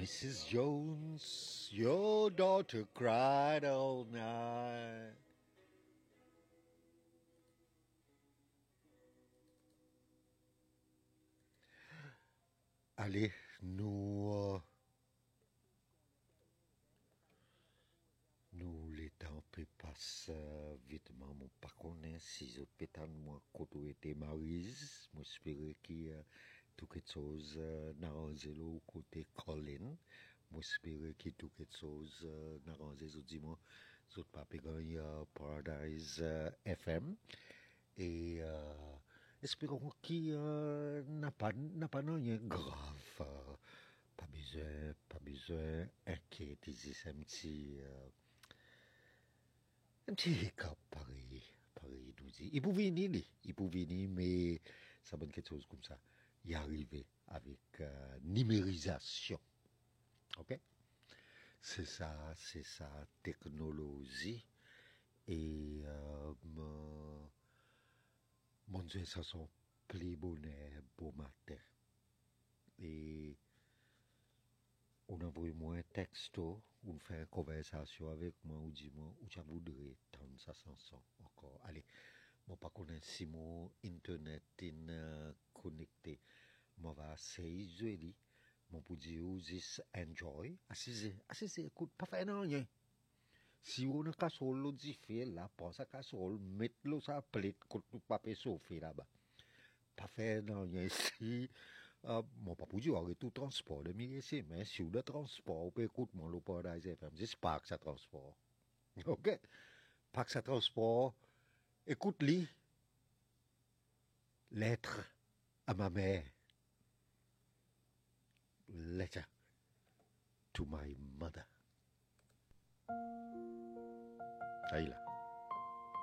Mrs. Jones, your daughter cried all night. Allez, nous les temps passent vite, mon pas connaît si autres pétales moi côté était Maryse, moi espérais qu'il tout quelque chose n'arrange le côté Colin, moi espérais qu'il tout quelque chose n'arrange le dimanche, autres pas gagner Paradise FM et espérons qu'il n'a pas rien grave. Pas besoin inquiéter, c'est un petit hiccup, pareil, nous dit. Il peut venir, mais ça donne quelque chose comme ça. Y arriver avec numérisation. Ok? C'est ça, technologie. Et mon Dieu, ça sont plus bonheur, beau matin. Et on envoie moi un texto, on fait une conversation avec moi, ou dis-moi, où tu voudrais tendre sa chanson encore. Allez, moi pas connaître si mon internet est connecté. Moi va essayer joli. Mon pour dire, this enjoy. Assisez, écoute, pas faire rien. Si on a une casserole, l'autre fait là, passe à casserole, mettez-le sur la plate, côté le papier sauvé là-bas. Pas faire rien ici. Mon pas pour dire arrête tout transport de ici, mais si vous le transport, vous pouvez écouter mon Paradise FM. C'est pas que ça transport. Ok? Pas que ça transport. Écoute-les. Lettre à ma mère. Letter to my mother. Aïe là.